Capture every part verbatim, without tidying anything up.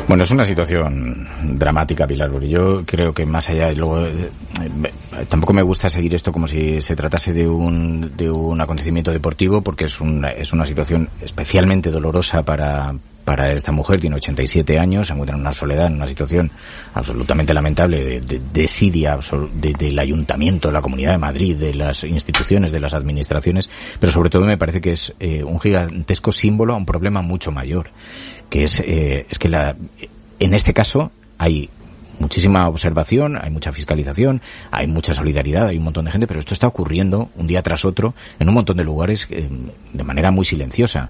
Bueno, es una situación dramática, Pilar, porque yo creo que más allá, y luego eh, tampoco me gusta seguir esto como si se tratase de un de un acontecimiento deportivo, porque es una es una situación especialmente dolorosa para para esta mujer. Tiene ochenta y siete años, se encuentra en una soledad, en una situación absolutamente lamentable de, de desidia de, del ayuntamiento, de la Comunidad de Madrid, de las instituciones, de las administraciones, pero sobre todo me parece que es eh, un gigantesco símbolo a un problema mucho mayor, que es eh, es que la en este caso hay muchísima observación, hay mucha fiscalización, hay mucha solidaridad, hay un montón de gente, pero esto está ocurriendo un día tras otro en un montón de lugares eh, de manera muy silenciosa.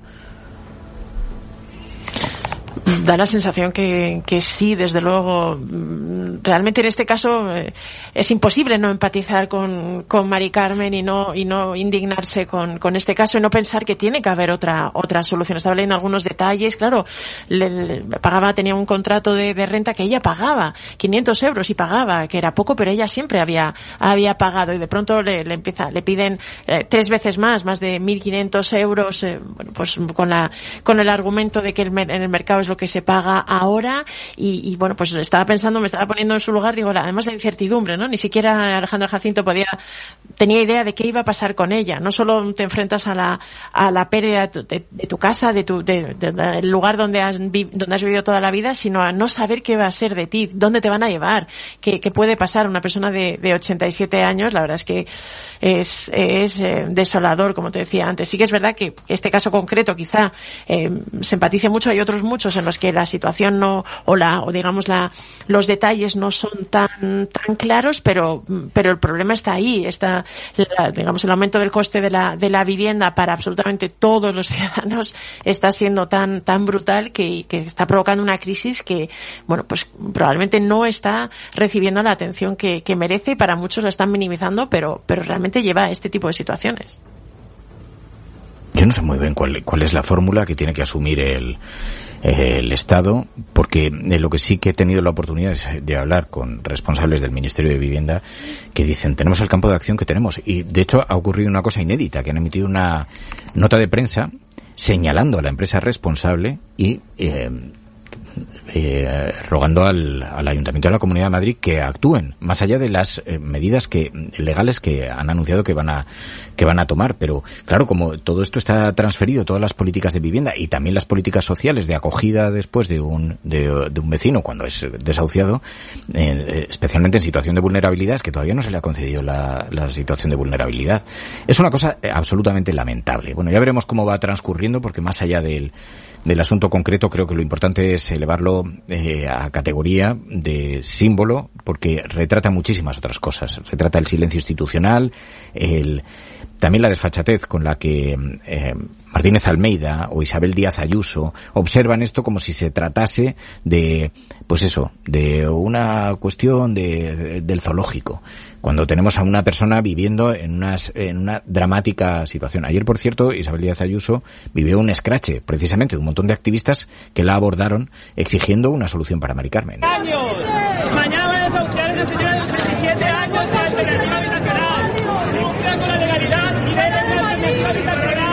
Da la sensación que, que sí, desde luego. Realmente en este caso eh, es imposible no empatizar con, con Mari Carmen y no y no indignarse con, con este caso y no pensar que tiene que haber otra otra solución. Estaba leyendo algunos detalles. Claro, le, le pagaba, tenía un contrato de, de renta que ella pagaba quinientos euros y pagaba, que era poco, pero ella siempre había había pagado y de pronto le, le empieza le piden eh, tres veces más, más de mil quinientos euros, eh, bueno, pues con la con el argumento de que el, en el mercado es lo que se paga ahora y, y bueno, pues estaba pensando, me estaba poniendo en su lugar, digo, además la incertidumbre, ¿no? Ni siquiera Alejandro Jacinto podía, tenía idea de qué iba a pasar con ella. No solo te enfrentas a la, a la pérdida de, de, de tu casa, de tu, de, de, de, del lugar donde has, vi, donde has vivido toda la vida, sino a no saber qué va a ser de ti, dónde te van a llevar, qué, qué puede pasar. Una persona de, de ochenta y siete años, la verdad es que es, es eh, desolador, como te decía antes. Sí que es verdad que este caso concreto quizá eh, se empatice mucho, hay otros muchos en los que la situación no, o la, o digamos la, los detalles no son tan, tan claros, pero, pero el problema está ahí, está, la, digamos, el aumento del coste de la, de la vivienda para absolutamente todos los ciudadanos está siendo tan, tan brutal que, que está provocando una crisis que, bueno, pues probablemente no está recibiendo la atención que, que merece y para muchos la están minimizando, pero, pero realmente lleva a este tipo de situaciones. Yo no sé muy bien cuál, cuál es la fórmula que tiene que asumir el, el Estado, porque lo que sí que he tenido la oportunidad es de hablar con responsables del Ministerio de Vivienda que dicen, tenemos el campo de acción que tenemos. Y de hecho ha ocurrido una cosa inédita, que han emitido una nota de prensa señalando a la empresa responsable y eh, Eh, rogando al, al Ayuntamiento de la Comunidad de Madrid que actúen más allá de las eh, medidas que legales que han anunciado que van a que van a tomar. Pero claro, como todo esto está transferido, todas las políticas de vivienda y también las políticas sociales de acogida después de un de, de un vecino cuando es desahuciado, eh, especialmente en situación de vulnerabilidad, es que todavía no se le ha concedido la, la situación de vulnerabilidad. Es una cosa absolutamente lamentable. Bueno, ya veremos cómo va transcurriendo, porque más allá del del asunto concreto creo que lo importante es elevarlo eh, a categoría de símbolo, porque retrata muchísimas otras cosas. Retrata el silencio institucional, el también la desfachatez con la que eh, Martínez Almeida o Isabel Díaz Ayuso observan esto como si se tratase de, pues eso, de una cuestión de, de del zoológico, cuando tenemos a una persona viviendo en, unas, en una dramática situación. Ayer, por cierto, Isabel Díaz Ayuso vivió un escrache, precisamente, de un montón de activistas que la abordaron exigiendo una solución para Mari Carmen. ¡Años! Mañana van a desahuciar a una señora de ochenta y siete años con alternativa habitacional. Cumplan con la legalidad y den la alternativa habitacional.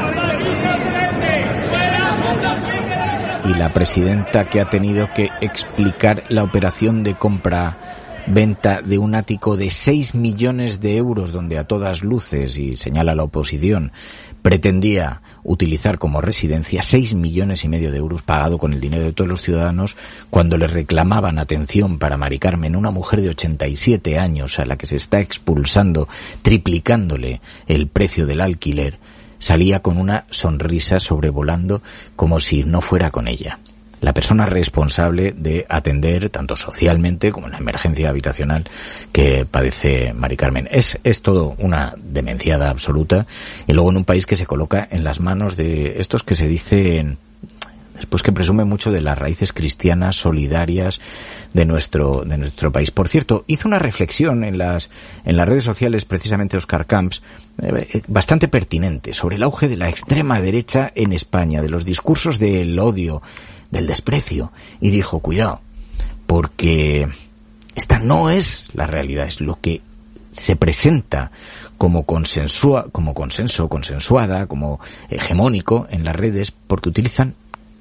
Y la presidenta que ha tenido que explicar la operación de compra venta de un ático de seis millones de euros, donde a todas luces, y señala la oposición, pretendía utilizar como residencia seis millones y medio de euros pagado con el dinero de todos los ciudadanos, cuando le reclamaban atención para Mari Carmen, una mujer de ochenta y siete años a la que se está expulsando, triplicándole el precio del alquiler, salía con una sonrisa sobrevolando como si no fuera con ella. La persona responsable de atender tanto socialmente como en la emergencia habitacional que padece Mari Carmen. Es, es todo una demenciada absoluta, y luego en un país que se coloca en las manos de estos que se dicen, después que presumen mucho de las raíces cristianas solidarias de nuestro de nuestro país. Por cierto, hizo una reflexión en las en las redes sociales precisamente Óscar Camps, eh, bastante pertinente, sobre el auge de la extrema derecha en España, de los discursos del odio, del desprecio, y dijo, cuidado, porque esta no es la realidad, es lo que se presenta como consensua, como consenso, consensuada, como hegemónico en las redes, porque utilizan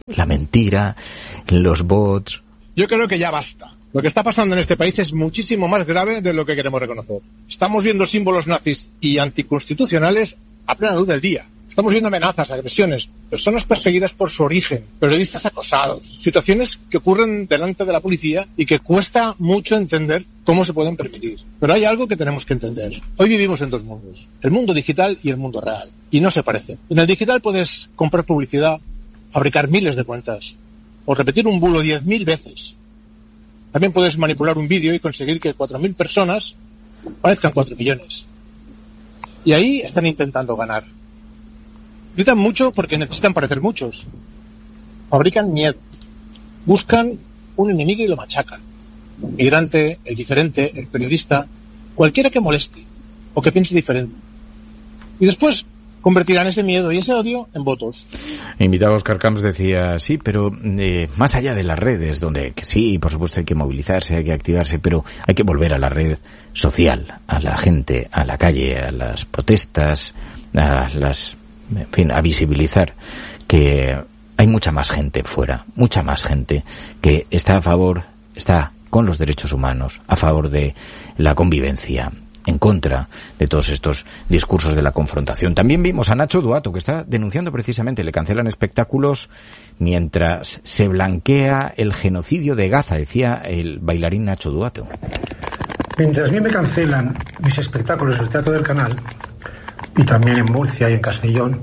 la mentira, los bots. Yo creo que ya basta. Lo que está pasando en este país es muchísimo más grave de lo que queremos reconocer. Estamos viendo símbolos nazis y anticonstitucionales a plena luz del día. Estamos viendo amenazas, agresiones, personas perseguidas por su origen, periodistas acosados, situaciones que ocurren delante de la policía y que cuesta mucho entender cómo se pueden permitir. Pero hay algo que tenemos que entender. Hoy vivimos en dos mundos, el mundo digital y el mundo real, y no se parecen. En el digital puedes comprar publicidad, fabricar miles de cuentas, o repetir un bulo diez mil veces. También puedes manipular un vídeo y conseguir que cuatro mil personas parezcan cuatro millones. Y ahí están intentando ganar. Gritan mucho porque necesitan parecer muchos. Fabrican miedo. Buscan un enemigo y lo machacan. El migrante, el diferente, el periodista, cualquiera que moleste o que piense diferente. Y después convertirán ese miedo y ese odio en votos. Invitado Oscar Camps decía, sí, pero eh, más allá de las redes, donde que sí, por supuesto hay que movilizarse, hay que activarse, pero hay que volver a la red social, a la gente, a la calle, a las protestas, a las... en fin, a visibilizar que hay mucha más gente fuera, mucha más gente que está a favor, está con los derechos humanos, a favor de la convivencia, en contra de todos estos discursos de la confrontación. También vimos a Nacho Duato, que está denunciando precisamente, le cancelan espectáculos mientras se blanquea el genocidio de Gaza, decía el bailarín Nacho Duato. Mientras a mí me cancelan mis espectáculos del Teatro del Canal, y también en Murcia y en Castellón,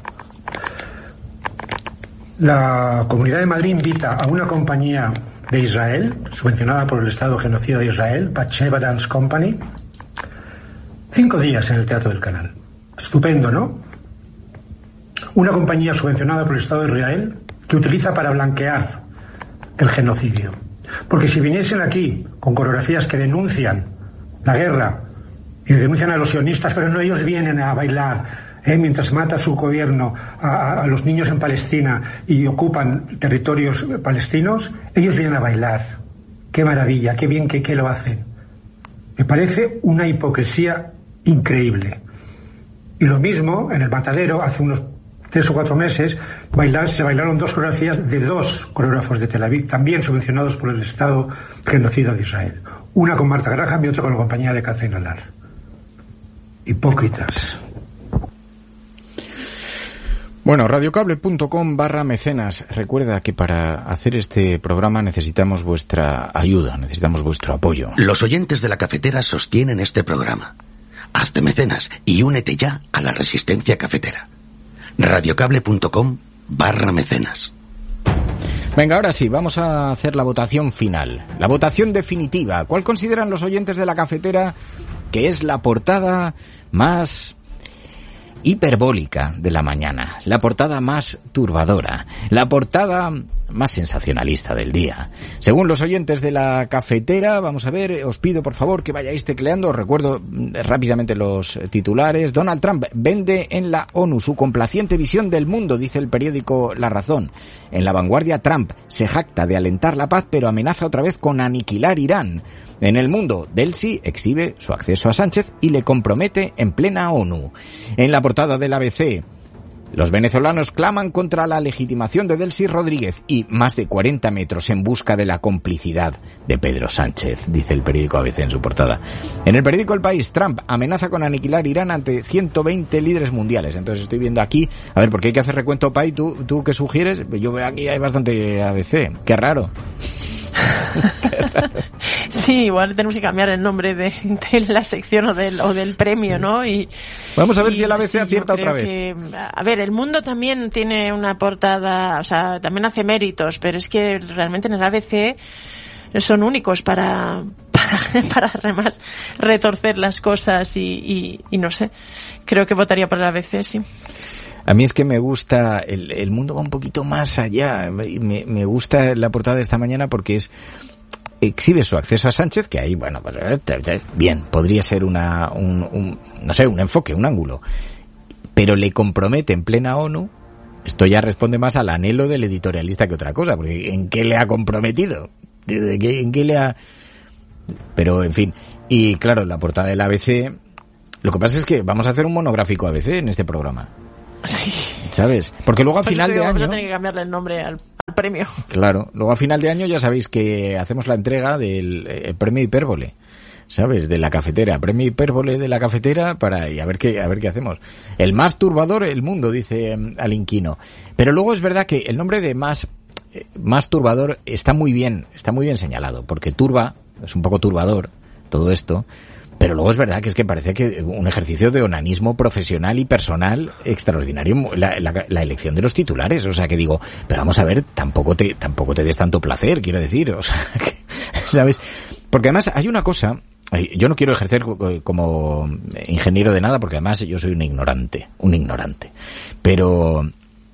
la Comunidad de Madrid invita a una compañía de Israel, subvencionada por el Estado genocida de Israel, Batsheva Dance Company, cinco días en el Teatro del Canal. Estupendo, ¿no? Una compañía subvencionada por el Estado de Israel que utiliza para blanquear el genocidio. Porque si viniesen aquí con coreografías que denuncian la guerra y denuncian a los sionistas, pero no, ellos vienen a bailar, ¿eh? Mientras mata su gobierno a, a los niños en Palestina y ocupan territorios palestinos, ellos vienen a bailar. Qué maravilla, qué bien que, que lo hacen. Me parece una hipocresía increíble. Y lo mismo en el Matadero, hace unos tres o cuatro meses, bailar, se bailaron dos coreografías de dos coreógrafos de Tel Aviv, también subvencionados por el Estado genocida de Israel. Una con Marta Graham y otra con la compañía de Catherine Allar. Hipócritas. Bueno, radiocable.com barra mecenas. Recuerda que para hacer este programa necesitamos vuestra ayuda, necesitamos vuestro apoyo. Los oyentes de La Cafetera sostienen este programa. Hazte mecenas y únete ya a la resistencia cafetera. radiocable.com barra mecenas. Venga, ahora sí, vamos a hacer la votación final, la votación definitiva. ¿Cuál consideran los oyentes de La Cafetera que es la portada más hiperbólica de la mañana, la portada más turbadora, la portada más sensacionalista del día? Según los oyentes de La Cafetera, vamos a ver, os pido por favor que vayáis tecleando. Os recuerdo rápidamente los titulares. Donald Trump vende en la ONU su complaciente visión del mundo, dice el periódico La Razón. En La Vanguardia, Trump se jacta de alentar la paz, pero amenaza otra vez con aniquilar Irán. En El Mundo, Delcy exhibe su acceso a Sánchez y le compromete en plena ONU. En la portada del A B C, los venezolanos claman contra la legitimación de Delcy Rodríguez y más de cuarenta metros en busca de la complicidad de Pedro Sánchez, dice el periódico A B C en su portada. En el periódico El País, Trump amenaza con aniquilar Irán ante ciento veinte líderes mundiales. Entonces estoy viendo aquí, a ver, porque hay que hacer recuento, Pai, ¿tú, tú qué sugieres? Yo veo aquí hay bastante A B C, qué raro. Sí, igual tenemos que cambiar el nombre de, de la sección o del, o del premio, ¿no? Y vamos a ver y, si el A B C sí, acierta otra vez. Que, a ver, El Mundo también tiene una portada, o sea, también hace méritos, pero es que realmente en el A B C son únicos para para, para además retorcer las cosas y, y, y no sé, creo que votaría por el A B C, sí. A mí es que me gusta, el, el Mundo va un poquito más allá, me, me gusta la portada de esta mañana porque es, exhibe su acceso a Sánchez, que ahí, bueno, pues, bien, podría ser una, un, un, no sé, un enfoque, un ángulo, pero le compromete en plena ONU. Esto ya responde más al anhelo del editorialista que otra cosa, porque ¿en qué le ha comprometido? ¿En qué le ha...? Pero, en fin, y claro, la portada del A B C, lo que pasa es que vamos a hacer un monográfico A B C en este programa. Sí. ¿Sabes? Porque luego a final de año... Vamos a tener que cambiarle el nombre al, al premio. Claro, luego a final de año ya sabéis que hacemos la entrega del eh, premio Hipérbole, ¿sabes? De la cafetera, premio Hipérbole de la cafetera para y a ver qué a ver qué hacemos. El más turbador del mundo, dice um, Alinquino. Pero luego es verdad que el nombre de más eh, más turbador está muy bien, está muy bien señalado, porque turba es un poco turbador todo esto. Pero luego es verdad que es que parece que un ejercicio de onanismo profesional y personal extraordinario la, la, la elección de los titulares. O sea, que digo, pero vamos a ver, tampoco te tampoco te des tanto placer, quiero decir. O sea, que, ¿sabes? Porque además hay una cosa, yo no quiero ejercer como ingeniero de nada, porque además yo soy un ignorante, un ignorante. Pero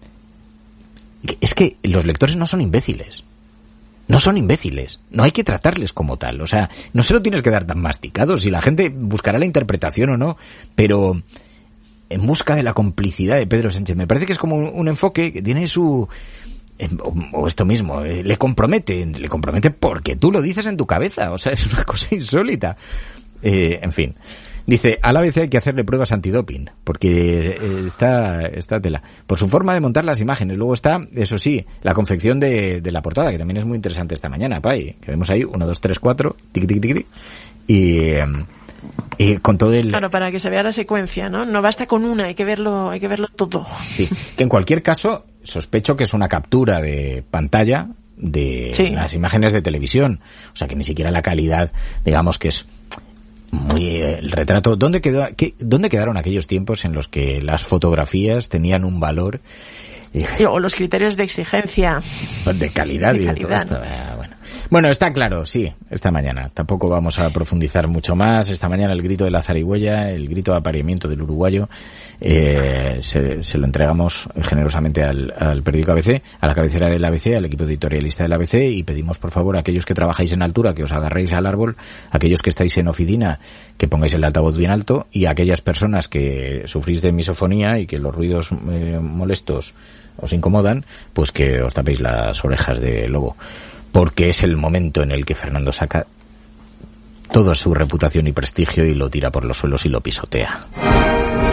es que los lectores no son imbéciles. No son imbéciles, no hay que tratarles como tal, o sea, no se lo tienes que dar tan masticado, si la gente buscará la interpretación o no, pero en busca de la complicidad de Pedro Sánchez, me parece que es como un, un enfoque que tiene su... O, o esto mismo, eh, le compromete, le compromete porque tú lo dices en tu cabeza, o sea, es una cosa insólita. Eh, en fin, dice, al A B C hay que hacerle pruebas antidoping, porque eh, está, está tela. Por su forma de montar las imágenes. Luego está, eso sí, la confección de, de la portada, que también es muy interesante esta mañana, Pai, que vemos ahí, uno, dos, tres, cuatro, tic, tic, tic, tic, y, eh, y con todo el... Claro, para que se vea la secuencia, ¿no? No basta con una, hay que verlo, hay que verlo todo. Sí, que en cualquier caso, sospecho que es una captura de pantalla de sí. las imágenes de televisión, o sea que ni siquiera la calidad, digamos que es muy eh, el retrato. ¿Dónde quedó, qué, dónde quedaron aquellos tiempos en los que las fotografías tenían un valor? Eh, o los criterios de exigencia. De calidad. De y calidad. De todo esto. Eh, bueno. bueno, está claro, sí, esta mañana. Tampoco vamos a profundizar mucho más. Esta mañana el grito de la zarigüeya, el grito de apareamiento del uruguayo, eh, se, se lo entregamos generosamente al, al periódico A B C, a la cabecera del A B C, al equipo editorialista del A B C, y pedimos por favor a aquellos que trabajáis en altura que os agarréis al árbol, a aquellos que estáis en oficina que pongáis el altavoz bien alto, y a aquellas personas que sufrís de misofonía y que los ruidos eh, molestos os incomodan, pues que os tapéis las orejas de lobo, porque es el momento en el que Fernando saca toda su reputación y prestigio y lo tira por los suelos y lo pisotea.